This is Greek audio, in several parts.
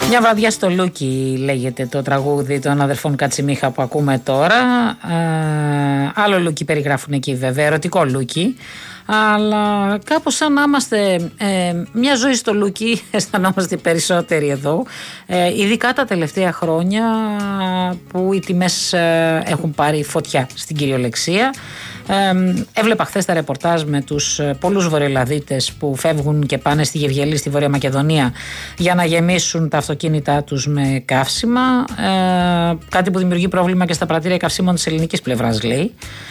Μια βραδιά στο Λούκι λέγεται το τραγούδι των αδερφών Κατσιμίχα που ακούμε τώρα. Άλλο Λούκι περιγράφουν εκεί βέβαια, ερωτικό Λούκι. Αλλά κάπως σαν να είμαστε μια ζωή στο Λούκι, αισθανόμαστε περισσότεροι εδώ. Ειδικά τα τελευταία χρόνια που οι τιμές έχουν πάρει φωτιά στην κυριολεξία. Έβλεπα χθες τα ρεπορτάζ με τους πολλούς βορειοελλαδίτες που φεύγουν και πάνε στη Γευγελή, στη Βόρεια Μακεδονία, για να γεμίσουν τα αυτοκίνητά τους με καύσιμα. Κάτι που δημιουργεί πρόβλημα και στα πρατήρια καυσίμων της ελληνικής πλευράς, λέει.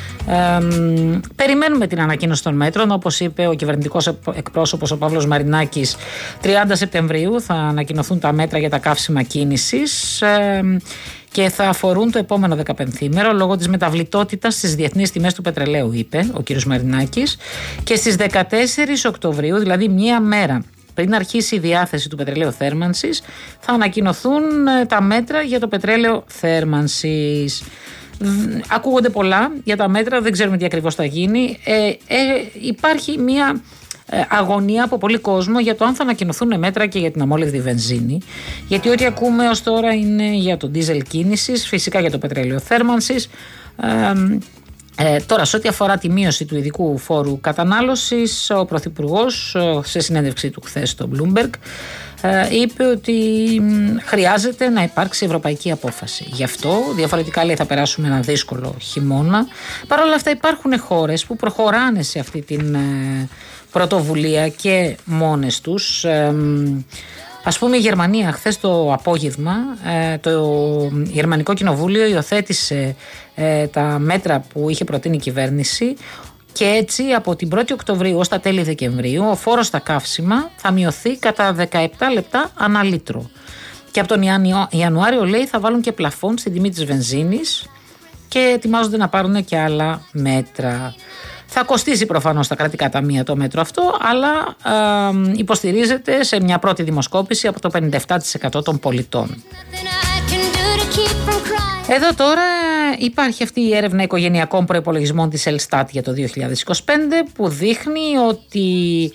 Περιμένουμε την ανακοίνωση των μέτρων. Όπως είπε ο κυβερνητικός εκπρόσωπος ο Παύλος Μαρινάκης, 30 Σεπτεμβρίου θα ανακοινωθούν τα μέτρα για τα καύσιμα κίνησης και θα αφορούν το επόμενο 15ήμερο λόγω της μεταβλητότητας στις διεθνείς τιμές του πετρελαίου, είπε ο κ. Μαρινάκης. Και στις 14 Οκτωβρίου, δηλαδή μία μέρα πριν αρχίσει η διάθεση του πετρελαίου θέρμανσης, θα ανακοινωθούν τα μέτρα για το πετρέλαιο θέρμανσης. Ακούγονται πολλά για τα μέτρα, δεν ξέρουμε τι ακριβώς θα γίνει. Υπάρχει μια αγωνία από πολύ κόσμο για το αν θα ανακοινωθούν μέτρα και για την αμόλυβδη βενζίνη. Γιατί ό,τι ακούμε ως τώρα είναι για το ντίζελ κίνησης, φυσικά για το πετρέλαιο θέρμανσης. Τώρα, σε ό,τι αφορά τη μείωση του ειδικού φόρου κατανάλωσης, ο Πρωθυπουργός σε συνέντευξή του χθες στο Bloomberg είπε ότι χρειάζεται να υπάρξει ευρωπαϊκή απόφαση. Γι' αυτό, διαφορετικά λέει, θα περάσουμε ένα δύσκολο χειμώνα. Παρ' όλα αυτά υπάρχουν χώρες που προχωράνε σε αυτή την πρωτοβουλία και μόνες τους. Ας πούμε η Γερμανία χθες το απόγευμα, το Γερμανικό Κοινοβούλιο υιοθέτησε τα μέτρα που είχε προτείνει η κυβέρνηση και έτσι από την 1η Οκτωβρίου ως τα τέλη Δεκεμβρίου ο φόρος στα καύσιμα θα μειωθεί κατά 17 λεπτά ανά λίτρο. Και από τον Ιανουάριο, λέει, θα βάλουν και πλαφόν στην τιμή της βενζίνης και ετοιμάζονται να πάρουν και άλλα μέτρα. Θα κοστίσει προφανώς τα κρατικά ταμεία το μέτρο αυτό, αλλά υποστηρίζεται σε μια πρώτη δημοσκόπηση από το 57% των πολιτών. Εδώ τώρα υπάρχει αυτή η έρευνα οικογενειακών προϋπολογισμών της Ελστάτ για το 2025 που δείχνει ότι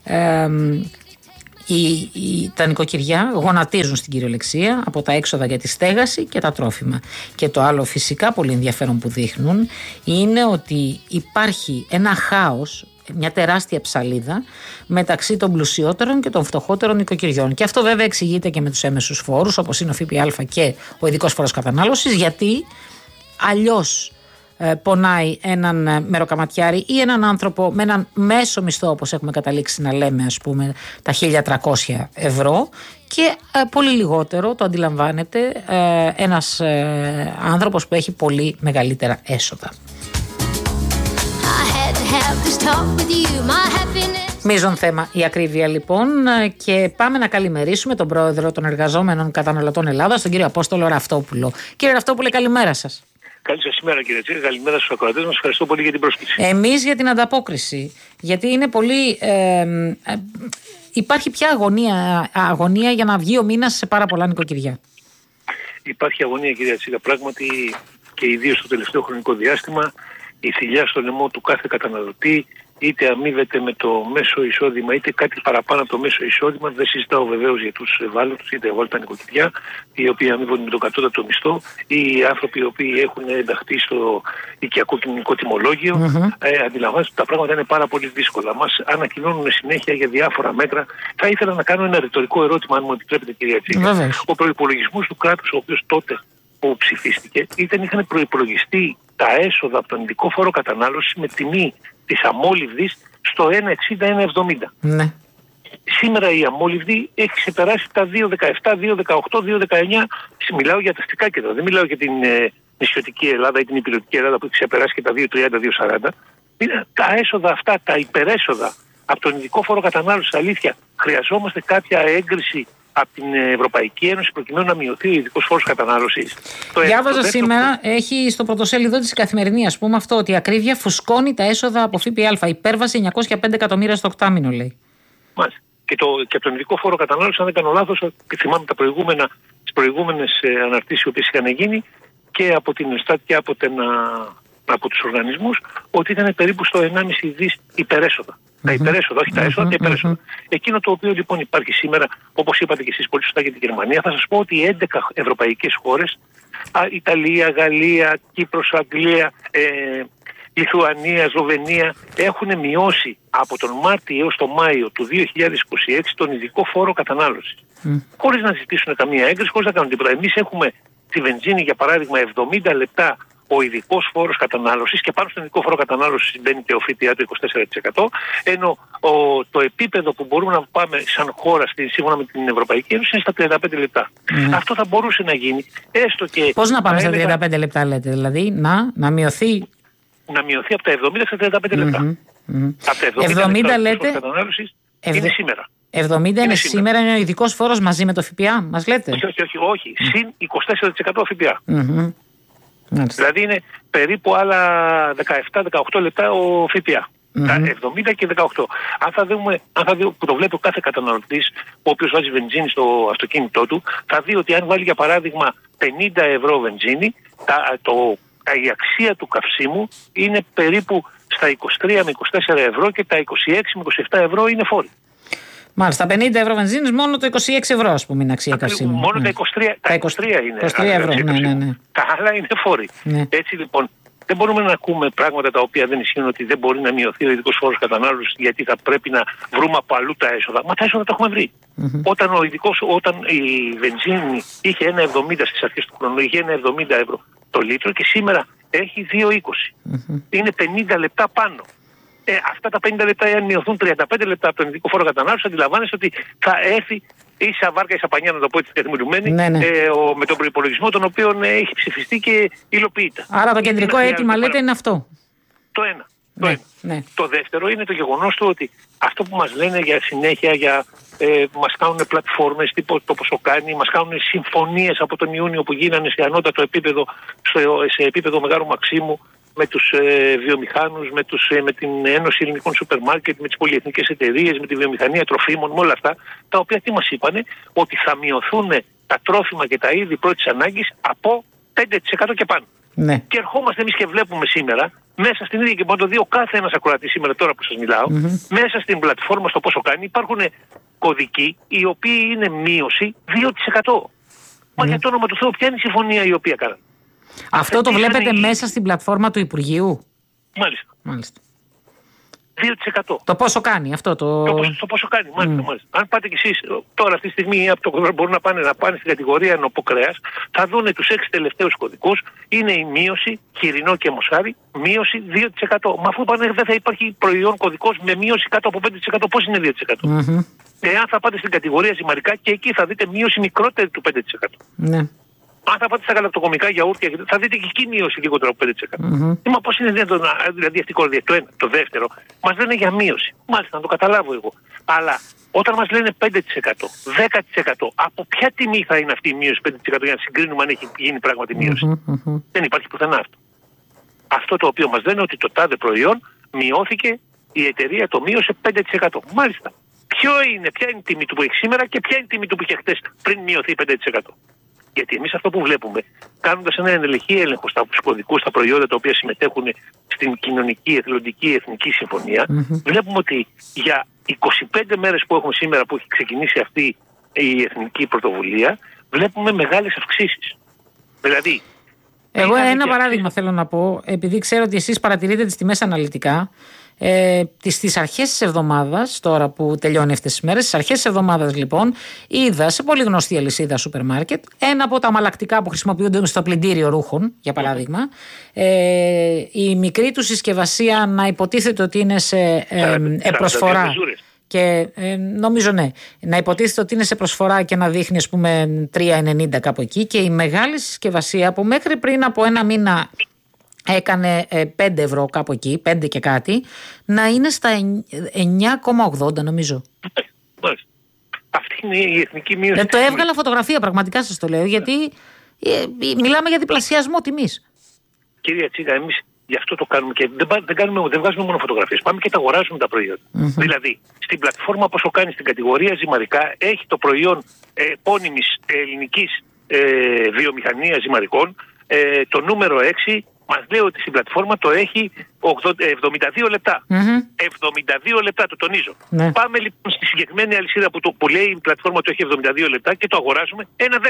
τα νοικοκυριά γονατίζουν στην κυριολεξία από τα έξοδα για τη στέγαση και τα τρόφιμα. Και το άλλο φυσικά πολύ ενδιαφέρον που δείχνουν είναι ότι υπάρχει ένα χάος, μια τεράστια ψαλίδα μεταξύ των πλουσιότερων και των φτωχότερων νοικοκυριών. Και αυτό βέβαια εξηγείται και με τους έμεσους φόρους, όπως είναι ο ΦΠΑ και ο ειδικός φόρος κατανάλωσης, γιατί αλλιώς πονάει έναν μεροκαματιάρη ή έναν άνθρωπο με έναν μέσο μισθό, όπως έχουμε καταλήξει να λέμε, ας πούμε τα 1.300 ευρώ, και πολύ λιγότερο το αντιλαμβάνεται ένας άνθρωπος που έχει πολύ μεγαλύτερα έσοδα. Μείζον θέμα η ακρίβεια λοιπόν, και πάμε να καλημερίσουμε τον πρόεδρο των Εργαζόμενων Καταναλωτών Ελλάδας, τον κύριο Απόστολο Ραφτόπουλο. Κύριε Ραφτόπουλε, καλημέρα σας. Καλή σας ημέρα, κύριε Τσίρη. Καλημέρα στους ακροατές μας. Ευχαριστώ πολύ για την πρόσκληση. Εμείς για την ανταπόκριση. Γιατί είναι πολύ. Υπάρχει πια αγωνία για να βγει ο μήνας σε πάρα πολλά νοικοκυριά. Υπάρχει αγωνία, κύριε Τσίρη. Πράγματι, και ιδίως στο τελευταίο χρονικό διάστημα, η θηλιά στο λαιμό του κάθε καταναλωτή, είτε αμείβεται με το μέσο εισόδημα, είτε κάτι παραπάνω από το μέσο εισόδημα. Δεν συζητάω βεβαίως για τους ευάλωτους, είτε ευάλωτα νοικοκυριά, οι οποίοι αμείβονται με τον κατώτατο μισθό, ή οι άνθρωποι οι οποίοι έχουν ενταχθεί στο οικιακό κοινωνικό τιμολόγιο. Αντιλαμβάνεστε ότι τα πράγματα είναι πάρα πολύ δύσκολα. Μας ανακοινώνουν συνέχεια για διάφορα μέτρα. Θα ήθελα να κάνω ένα ρητορικό ερώτημα, αν μου επιτρέπετε, κυρία Τσίκα. Ο προϋπολογισμός του κράτους, ο οποίος τότε που ψηφίστηκε, είχαν προϋπολογιστεί τα έσοδα από τον ειδικό φόρο κατανάλωσης με τιμή της αμόλυβδης στο 1,60-1,70. Ναι. Σήμερα η αμόλυβδη έχει ξεπεράσει τα 2,17, 2,18, 2,19. Μιλάω για τα αστικά κέντρα. Δεν μιλάω για την νησιωτική Ελλάδα ή την υπηρετική Ελλάδα που έχει ξεπεράσει και τα 2,30, 2,40. Τα έσοδα αυτά, τα υπερέσοδα από τον ειδικό φόρο κατανάλωσης, αλήθεια, χρειαζόμαστε κάποια έγκριση από την Ευρωπαϊκή Ένωση προκειμένου να μειωθεί ο ειδικός φόρος κατανάλωσης. Διάβαζα σήμερα, έχει στο πρωτοσέλιδο της Καθημερινή, ας πούμε, αυτό ότι η ακρίβεια φουσκώνει τα έσοδα από ΦΠΑ. Υπέρβαση 905 εκατομμύρια στο οκτάμηνο, λέει. Μάλιστα. Και από τον ειδικό φόρο κατανάλωσης, αν δεν κάνω λάθος, και θυμάμαι τις προηγούμενες αναρτήσεις οι οποίες είχαν γίνει και από την Ελστάτ και από τους οργανισμούς, ότι ήταν περίπου στο 1,5 δις υπερέσοδα. Τα υπερέσοδα, όχι τα έσοδα, τα υπερέσοδα. Εκείνο το οποίο λοιπόν υπάρχει σήμερα, όπως είπατε και εσείς πολύ σωστά για τη Γερμανία, θα σας πω ότι 11 ευρωπαϊκές χώρες, Ιταλία, Γαλλία, Κύπρος, Αγγλία, Λιθουανία, Σλοβενία, έχουν μειώσει από τον Μάρτιο έως τον Μάιο του 2026 τον ειδικό φόρο κατανάλωσης. Χωρίς να ζητήσουν καμία έγκριση, χωρίς να κάνουν τίποτα. Εμείς έχουμε τη βενζίνη, για παράδειγμα, 70 λεπτά ο ειδικός φόρος κατανάλωσης και πάνω στον ειδικό φόρο κατανάλωσης μπαίνει και ο ΦΠΑ του 24%, ενώ το επίπεδο που μπορούμε να πάμε σαν χώρα σύμφωνα με την Ευρωπαϊκή Ένωση είναι στα 35 λεπτά. Αυτό θα μπορούσε να γίνει έστω και... Πώς να πάμε στα 35 λεπτά λέτε, δηλαδή να μειωθεί... Να μειωθεί από τα 70 στα 35 λεπτά. Από τα 70 λέτε... κατανάλωσης είναι σήμερα. 70 είναι σήμερα, είναι ο ειδικός φόρος μαζί με το ΦΠΑ, μας λέτε? Όχι. Συν 24% ΦΠΑ. Δηλαδή είναι περίπου άλλα 17-18 λεπτά ο ΦΠΑ. Τα 70 και 18. Αν θα δούμε που το βλέπει ο κάθε καταναλωτής, ο οποίος βάζει βενζίνη στο αυτοκίνητό του, θα δει ότι αν βάλει για παράδειγμα 50 ευρώ βενζίνη, η αξία του καυσίμου είναι περίπου στα 23 με 24 ευρώ και τα 26 με 27 ευρώ είναι φόροι. Μάλιστα, 50 ευρώ βενζίνης, μόνο το 26 ευρώ, ας πούμε, είναι αξία καυσίμου. Μόνο τα 23 είναι. 23 ευρώ, ναι. Τα άλλα είναι φόροι. Ναι. Έτσι λοιπόν, δεν μπορούμε να ακούμε πράγματα τα οποία δεν ισχύουν, ότι δεν μπορεί να μειωθεί ο ειδικός φόρος κατανάλωσης γιατί θα πρέπει να βρούμε από αλλού τα έσοδα. Μα τα έσοδα τα έχουμε βρει. Όταν η βενζίνη είχε 1,70 στις αρχές του χρόνου, είχε 1,70 ευρώ το λίτρο και σήμερα έχει 2,20. Είναι 50 λεπτά πάνω. Αυτά τα 50 λεπτά, αν μειωθούν 35 λεπτά από τον ειδικό φόρο κατανάλωσης, αντιλαμβάνεστε ότι θα έρθει ίσα βάρκα, ίσα πανιά, να το πω έτσι καθημερινουμένη, με τον προϋπολογισμό τον οποίο έχει ψηφιστεί και υλοποιείται. Άρα το κεντρικό αίτημα, λέτε, είναι αυτό. Το ένα. Το δεύτερο είναι το γεγονός του ότι αυτό που μας λένε για συνέχεια, μας κάνουν πλατφόρμες, το πόσο κάνει, μας κάνουν συμφωνίες από τον Ιούνιο που γίνανε σε ανώτατο επίπεδο, σε επίπεδο Μεγάλου Μαξίμου, με τους βιομηχάνους, με την Ένωση Ελληνικών Σούπερ Μάρκετ, με τις πολυεθνικές εταιρείες, με τη βιομηχανία τροφίμων, με όλα αυτά, τα οποία τι μας είπανε, ότι θα μειωθούν τα τρόφιμα και τα είδη πρώτης ανάγκης από 5% και πάνω. Ναι. Και ερχόμαστε εμείς και βλέπουμε σήμερα, μέσα στην ίδια, και μπορεί να το δει ο κάθε ένας ακροατής σήμερα τώρα που σας μιλάω, μέσα στην πλατφόρμα στο πόσο κάνει, υπάρχουν κωδικοί οι οποίοι είναι μείωση 2%. Μα για το όνομα του Θεού, ποια είναι η συμφωνία η οποία κάνανε? Αυτό το βλέπετε μέσα στην πλατφόρμα του Υπουργείου? Μάλιστα. 2%. Το πόσο κάνει αυτό το πόσο κάνει, μάλιστα. Αν πάτε κι εσείς τώρα αυτή τη στιγμή από το κομμάτι μπορούν να πάνε στην κατηγορία νοποκρέας, θα δούνε τους 6 τελευταίους κωδικούς, είναι η μείωση, χοιρινό και μοσχάρι, μείωση 2%. Μα αφού πάνε δεν θα υπάρχει προϊόν κωδικός με μείωση κάτω από 5%, πώς είναι 2%? Εάν θα πάτε στην κατηγορία ζυμαρικά και εκεί θα δείτε μείωση μικρότερη του 5%. Ναι. Αν θα πάτε στα γαλακτοκομικά γιαούρτια, θα δείτε και εκεί μείωση λιγότερο από 5%. Μα πώς είναι δυνατόν, δηλαδή αυτή η κορδία? Το ένα. Το δεύτερο, μας λένε για μείωση. Μάλιστα, να το καταλάβω εγώ. Αλλά όταν μας λένε 5%, 10%, από ποια τιμή θα είναι αυτή η μείωση 5% για να συγκρίνουμε αν έχει γίνει πράγματι μείωση? Δεν υπάρχει πουθενά αυτό. Αυτό το οποίο μας λένε ότι το τάδε προϊόν μειώθηκε, η εταιρεία το μείωσε 5%. Μάλιστα. Ποια είναι η τιμή του που έχει σήμερα και ποια είναι η τιμή του που είχε χτες πριν μειωθεί 5%? Γιατί εμείς αυτό που βλέπουμε, κάνοντας ένα ενελεχή έλεγχο στους κωδικούς, στα προϊόντα τα οποία συμμετέχουν στην κοινωνική, εθελοντική, εθνική συμφωνία, βλέπουμε ότι για 25 μέρες που έχουμε σήμερα, που έχει ξεκινήσει αυτή η εθνική πρωτοβουλία, βλέπουμε μεγάλες αυξήσεις. Δηλαδή... Εγώ ένα παράδειγμα θέλω να πω, επειδή ξέρω ότι εσείς παρατηρείτε τις τιμές αναλυτικά. Στις αρχές της εβδομάδας, τώρα που τελειώνει αυτές τις μέρες, στις αρχές της εβδομάδας λοιπόν, είδα σε πολύ γνωστή αλυσίδα σούπερ μάρκετ ένα από τα αμαλλακτικά που χρησιμοποιούνται στο πλυντήριο ρούχων, για παράδειγμα, η μικρή του συσκευασία να υποτίθεται ότι είναι σε προσφορά. Και νομίζω να υποτίθεται ότι είναι σε προσφορά και να δείχνει ας πούμε 3,90 κάπου εκεί, και η μεγάλη συσκευασία που μέχρι πριν από ένα μήνα έκανε 5 ευρώ κάπου εκεί, 5 και κάτι, να είναι στα 9,80 νομίζω. Αυτή είναι η εθνική μείωση. Το έβγαλα φωτογραφία, πραγματικά σας το λέω, γιατί μιλάμε για διπλασιασμό τιμής. Κυρία Τσίγα, εμείς γι' αυτό το κάνουμε και δεν βγάζουμε μόνο φωτογραφίες. Πάμε και τα αγοράζουμε τα προϊόντα. Δηλαδή, στην πλατφόρμα πόσο κάνει, στην κατηγορία ζυμαρικά, έχει το προϊόν επώνυμης ελληνικής βιομηχανίας ζυμαρικών, το νούμερο 6, Μας λέει ότι στην πλατφόρμα το έχει 72 λεπτά. 72 λεπτά, το τονίζω. Ναι. Πάμε λοιπόν στη συγκεκριμένη αλυσίδα που λέει η πλατφόρμα το έχει 72 λεπτά και το αγοράζουμε 1-10.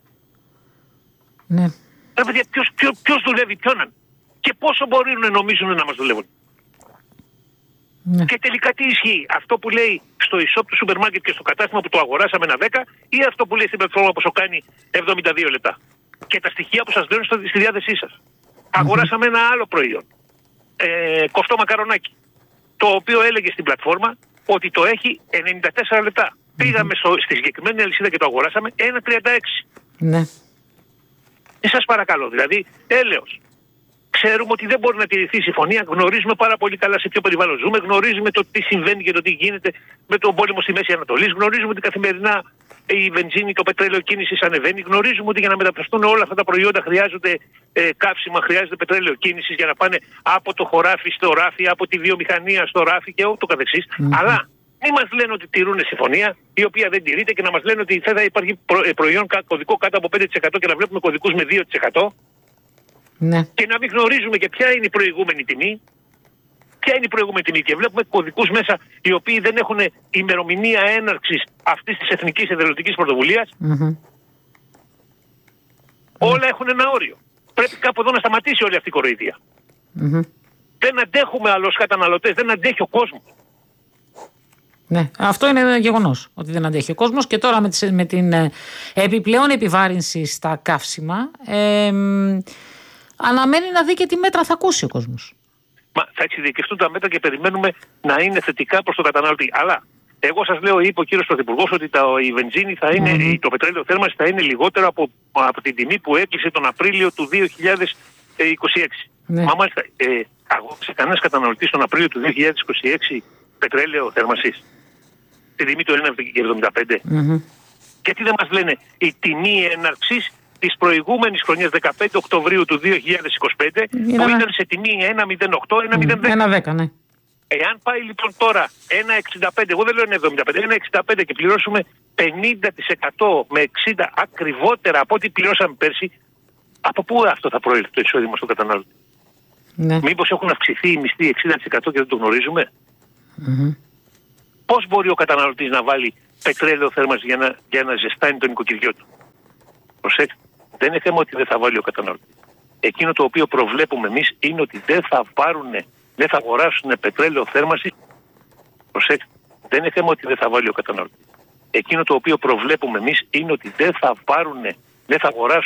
Ναι. Παιδιά, ποιος δουλεύει ποιον και πόσο μπορούν να νομίζουν να μας δουλεύουν. Ναι. Και τελικά τι ισχύει, αυτό που λέει στο e-shop του σούπερ μάρκετ και στο κατάστημα που το αγοράσαμε 1-10 ή αυτό που λέει στην πλατφόρμα που σου κάνει 72 λεπτά. Και τα στοιχεία που σας δίνουν στη διάθεσή σας. Αγοράσαμε ένα άλλο προϊόν, κοφτό μακαρονάκι, το οποίο έλεγε στην πλατφόρμα ότι το έχει 94 λεπτά. Πήγαμε στη συγκεκριμένη αλυσίδα και το αγοράσαμε 1,36. Ναι. Σας παρακαλώ, δηλαδή έλεος. Ξέρουμε ότι δεν μπορεί να τηρηθεί η συμφωνία, γνωρίζουμε πάρα πολύ καλά σε ποιο περιβάλλον ζούμε, γνωρίζουμε το τι συμβαίνει και το τι γίνεται με τον πόλεμο στη Μέση Ανατολή, γνωρίζουμε ότι καθημερινά η βενζίνη, το πετρέλαιο κίνησης ανεβαίνει, γνωρίζουμε ότι για να μεταφραστούν όλα αυτά τα προϊόντα χρειάζονται καύσιμα, χρειάζεται πετρέλαιο κίνησης για να πάνε από το χωράφι στο ράφι, από τη βιομηχανία στο ράφι και ούτω καθεξής. Αλλά μην μας λένε ότι τηρούν συμφωνία, η οποία δεν τηρείται και να μας λένε ότι θα υπάρχει προϊόν κωδικό κάτω από 5% και να βλέπουμε κωδικούς με 2%. Ναι. Και να μην γνωρίζουμε και ποια είναι η προηγούμενη τιμή. Ποια είναι η προηγούμενη τιμή. Και βλέπουμε κωδικούς μέσα οι οποίοι δεν έχουν ημερομηνία έναρξης αυτής της εθνικής εθελοντικής πρωτοβουλίας. Όλα έχουν ένα όριο. Πρέπει κάπου εδώ να σταματήσει όλη αυτή η κοροϊδία. Δεν αντέχουμε άλλους καταναλωτές, δεν αντέχει ο κόσμος. Ναι, αυτό είναι γεγονός ότι δεν αντέχει ο κόσμος και τώρα με την επιπλέον επιβάρυνση στα καύσιμα αναμένει να δει και τι μέτρα θα ακούσει ο κόσμος. Μα θα εξειδικευτούν τα μέτρα και περιμένουμε να είναι θετικά προς τον καταναλωτή. Αλλά εγώ σας λέω, είπε ο κύριος Πρωθυπουργός ότι η βενζίνη θα είναι, το πετρέλαιο θέρμανσης θα είναι λιγότερο από την τιμή που έκλεισε τον Απρίλιο του 2026. Ναι. Μα μάλιστα αγόρασε κανένας καταναλωτής τον Απρίλιο του 2026 πετρέλαιο θέρμανσης την τιμή του 1,75. Και τι δεν μας λένε, η τιμή έναρξης της προηγούμενης χρονιάς 15 Οκτωβρίου του 2025 που ήταν σε τιμή 1,08, 1,10. Ναι. Εάν πάει λοιπόν τώρα 1,65, εγώ δεν λέω 1,75, 1,65 και πληρώσουμε 50% με 60 ακριβότερα από ό,τι πληρώσαμε πέρσι, από πού αυτό θα προέλθει το εισόδημα στον κατανάλωτη? Ναι. Μήπως έχουν αυξηθεί οι μισθοί 60% και δεν το γνωρίζουμε? Πώς μπορεί ο καταναλωτής να βάλει πετρέλαιο θέρμανσης για να ζεστάνει το νοικοκυριό του? Προσέξτε, δεν είναι θέμα ότι δεν θα βάλει ο καταναλωτής. Εκείνο το οποίο προβλέπουμε εμείς είναι ότι δεν θα αγοράσουν πετρέλαιο θέρμανσης. Προσέξτε, δεν είναι θέμα ότι δεν θα βάλει ο καταναλωτής. Εκείνο το οποίο προβλέπουμε εμείς είναι ότι δεν θα αγοράσουν